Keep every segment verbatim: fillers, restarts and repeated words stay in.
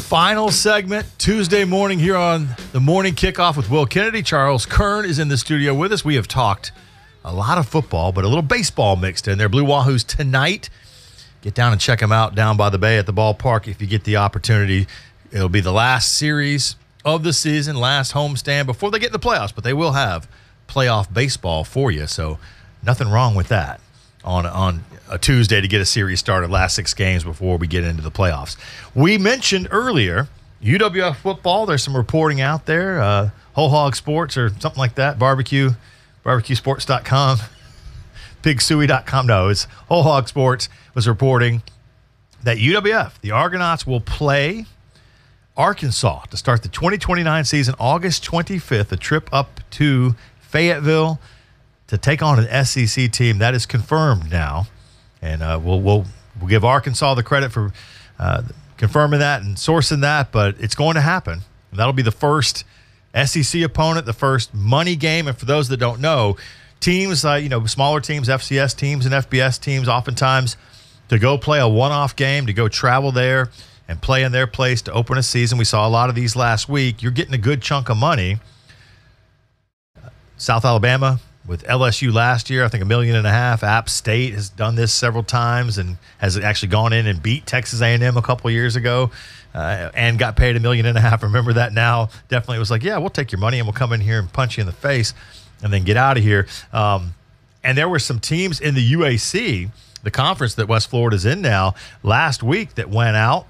final segment, Tuesday morning here on the Morning Kickoff with Will Kennedy. Charles Kern is in the studio with us. We have talked a lot of football, but a little baseball mixed in there. Blue Wahoos tonight. Get down and check them out down by the bay at the ballpark if you get the opportunity. It'll be the last series of the season, last homestand before they get in the playoffs, but they will have playoff baseball for you, so nothing wrong with that on on a Tuesday to get a series started, last six games before we get into the playoffs. We mentioned earlier U W F football. There's some reporting out there. Uh, Whole Hog Sports or something like that. Barbecue, barbecue sports dot com, pig suey dot com. No, it's Whole Hog Sports was reporting that U W F, the Argonauts, will play Arkansas to start the twenty twenty-nine season August twenty-fifth, a trip up to Fayetteville to take on an S E C team. That is confirmed now. And uh, we'll, we'll we'll give Arkansas the credit for uh, confirming that and sourcing that, but it's going to happen. And that'll be the first S E C opponent, the first money game. And for those that don't know, teams, uh, you know, smaller teams, F C S teams and F B S teams, oftentimes to go play a one-off game, to go travel there and play in their place to open a season. We saw a lot of these last week. You're getting a good chunk of money. South Alabama with L S U last year, I think a million and a half. App State has done this several times and has actually gone in and beat Texas A and M a couple years ago uh, and got paid a million and a half. Remember that now? Definitely was like, yeah, we'll take your money and we'll come in here and punch you in the face and then get out of here. Um, and there were some teams in the U A C, the conference that West Florida's in now, last week that went out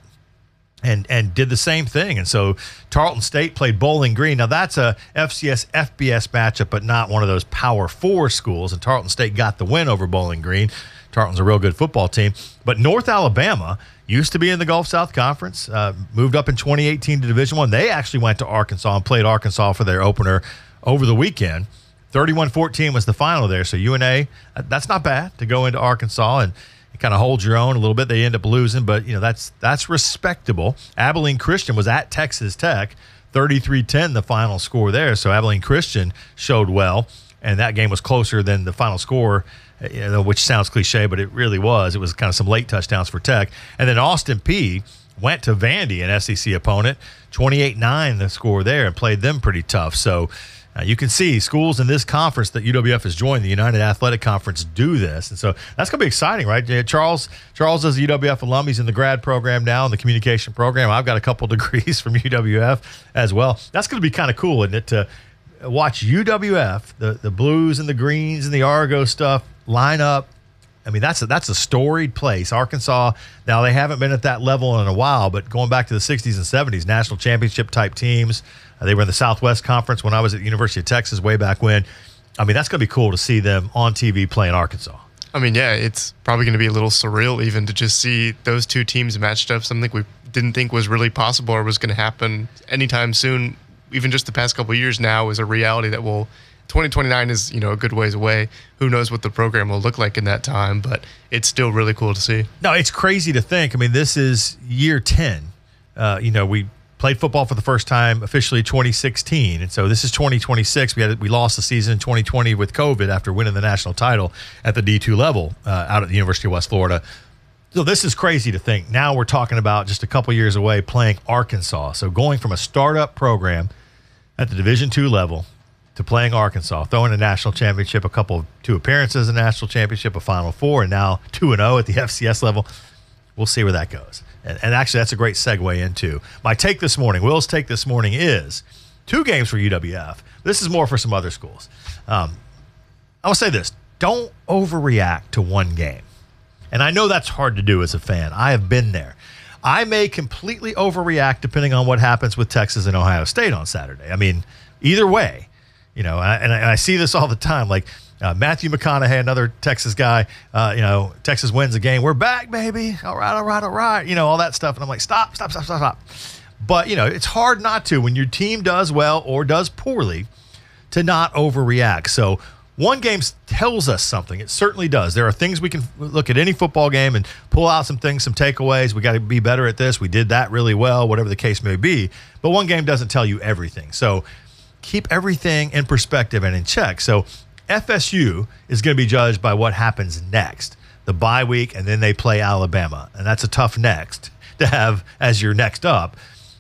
and and did the same thing. And so Tarleton State played Bowling Green. Now, that's a F C S F B S matchup, but not one of those Power Four schools. And Tarleton State got the win over Bowling Green. Tarleton's a real good football team. But North Alabama used to be in the Gulf South Conference, uh, moved up in twenty eighteen to Division One. They actually went to Arkansas and played Arkansas for their opener over the weekend. thirty-one fourteen was the final there. So U N A, that's not bad to go into Arkansas and kind of hold your own a little bit. They end up losing, but you know that's that's respectable. Abilene Christian was at Texas Tech, thirty-three ten the final score there. So Abilene Christian showed well, and that game was closer than the final score, you know, which sounds cliche, but it really was. It was kind of some late touchdowns for Tech. And then Austin Peay went to Vandy, an S E C opponent, twenty-eight nine the score there, and played them pretty tough. So Uh, you can see schools in this conference that U W F has joined, the United Athletic Conference, do this. And so that's going to be exciting, right? Yeah, Charles Charles is a U W F alum. He's in the grad program now, in the communication program. I've got a couple degrees from U W F as well. That's going to be kind of cool, isn't it, to watch U W F, the, the blues and the greens and the Argo stuff line up. I mean, that's a, that's a storied place. Arkansas, now they haven't been at that level in a while, but going back to the sixties and seventies, national championship type teams. Uh, they were in the Southwest Conference when I was at the University of Texas way back when. I mean, that's going to be cool to see them on T V playing Arkansas. I mean, yeah, it's probably going to be a little surreal even to just see those two teams matched up, something we didn't think was really possible or was going to happen anytime soon. Even just the past couple of years now is a reality that will twenty twenty-nine is, you know, a good ways away. Who knows what the program will look like in that time, but it's still really cool to see. No, it's crazy to think. I mean, this is year ten. Uh, you know, we played football for the first time officially twenty sixteen, and so this is twenty twenty-six. We had we lost the season in twenty twenty with COVID after winning the national title at the D two level uh, out at the University of West Florida. So this is crazy to think. Now we're talking about just a couple years away playing Arkansas. So going from a startup program at the Division two level to playing Arkansas, throwing a national championship, a couple of two appearances in the national championship, a Final Four, and now two and oh at the F C S level. We'll see where that goes. And, and actually, that's a great segue into my take this morning. Will's take this morning is two games for U W F. This is more for some other schools. Um, I will say this. Don't overreact to one game. And I know that's hard to do as a fan. I have been there. I may completely overreact depending on what happens with Texas and Ohio State on Saturday. I mean, either way, you know, and I, and I see this all the time. Like uh, Matthew McConaughey, another Texas guy, uh, you know, Texas wins a game. We're back, baby. All right, all right, all right. You know, all that stuff. And I'm like, stop, stop, stop, stop, stop. But, you know, it's hard not to when your team does well or does poorly to not overreact. So one game tells us something. It certainly does. There are things we can look at any football game and pull out some things, some takeaways. We got to be better at this. We did that really well, whatever the case may be. But one game doesn't tell you everything. So keep everything in perspective and in check. So F S U is going to be judged by what happens next, the bye week, and then they play Alabama. And that's a tough next to have as your next up.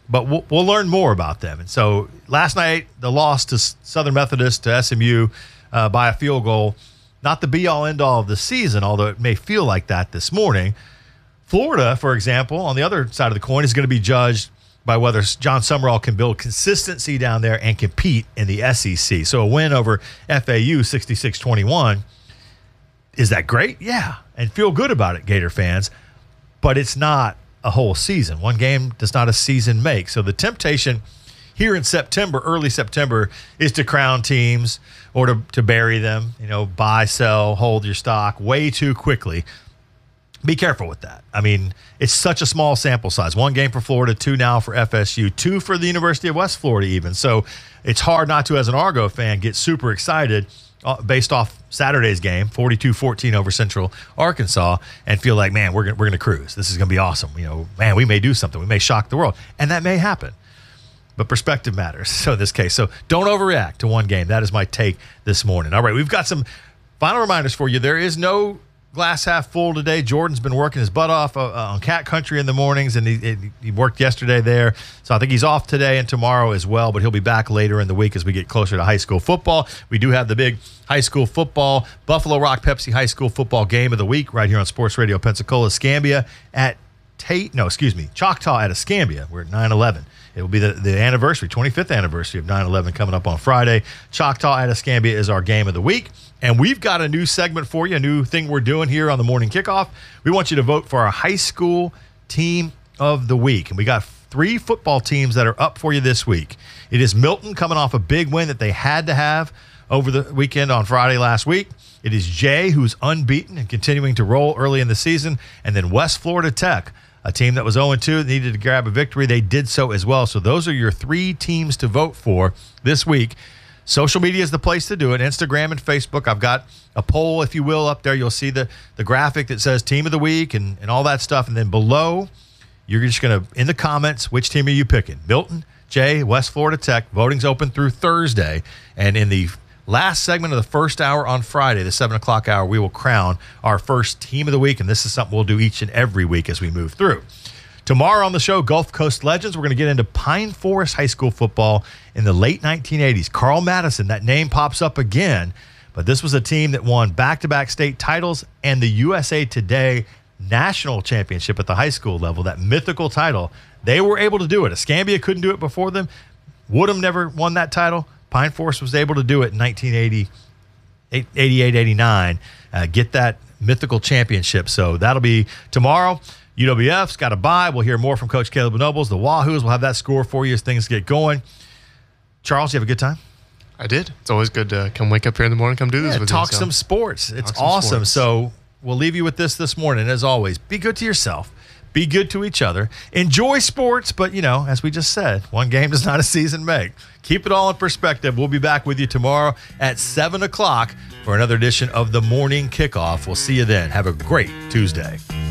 but we'll, we'll learn more about them. And so last night, the loss to Southern Methodist to S M U uh, by a field goal, not the be-all, end-all of the season, although it may feel like that this morning. Florida, for example, on the other side of the coin, is going to be judged by whether John Summerall can build consistency down there and compete in the S E C. So a win over F A U, sixty-six twenty-one, is that great? Yeah, and feel good about it, Gator fans. But it's not a whole season. One game does not a season make. So the temptation here in September, early September, is to crown teams or to, to bury them, you know, buy, sell, hold your stock way too quickly. Be careful with that. I mean, it's such a small sample size. One game for Florida, two now for F S U, two for the University of West Florida even. So it's hard not to, as an Argo fan, get super excited uh, based off Saturday's game, forty-two fourteen over Central Arkansas, and feel like, man, we're gonna, we're going to cruise. This is going to be awesome. You know, man, we may do something. We may shock the world. And that may happen. But perspective matters. So in this case, so don't overreact to one game. That is my take this morning. All right, we've got some final reminders for you. There is no glass half full today. Jordan's been working his butt off uh, on Cat Country in the mornings, and he, he worked yesterday there. So I think he's off today and tomorrow as well, but he'll be back later in the week as we get closer to high school football. We do have the big high school football, Buffalo Rock Pepsi High School Football Game of the Week right here on Sports Radio Pensacola. Escambia at Tate, no, excuse me, Choctaw at Escambia. We're at nine eleven. It will be the, the anniversary, twenty-fifth anniversary of nine eleven coming up on Friday. Choctaw at Escambia is our game of the week. And we've got a new segment for you, a new thing we're doing here on the morning kickoff. We want you to vote for our high school team of the week. And we got three football teams that are up for you this week. It is Milton coming off a big win that they had to have over the weekend on Friday last week. It is Jay, who's unbeaten and continuing to roll early in the season. And then West Florida Tech, a team that was oh and two, needed to grab a victory. They did so as well. So those are your three teams to vote for this week. Social media is the place to do it. Instagram and Facebook. I've got a poll, if you will, up there. You'll see the, the graphic that says team of the week and, and all that stuff. And then below, you're just going to, in the comments, which team are you picking? Milton, Jay, West Florida Tech. Voting's open through Thursday. And in the last segment of the first hour on Friday, the seven o'clock hour, we will crown our first team of the week. And this is something we'll do each and every week as we move through. Tomorrow on the show, Gulf Coast Legends. We're going to get into Pine Forest High School football in the late nineteen eighties. Carl Madison, that name pops up again, but this was a team that won back-to-back state titles and the U S A Today National Championship at the high school level, that mythical title. They were able to do it. Escambia couldn't do it before them. Woodham never won that title. Pine Forest was able to do it in nineteen eighty, eighty-eight, eighty-nine, uh, get that mythical championship. So that'll be tomorrow. U W F's got a bye. We'll hear more from Coach Caleb Nobles. The Wahoos will have that score for you as things get going. Charles, you have a good time? I did. It's always good to come wake up here in the morning, come do this yeah, with talk you. Talk some sports. It's some awesome. sports. So we'll leave you with this this morning. As always, be good to yourself. Be good to each other. Enjoy sports, but, you know, as we just said, one game does not a season make. Keep it all in perspective. We'll be back with you tomorrow at seven o'clock for another edition of the Morning Kickoff. We'll see you then. Have a great Tuesday.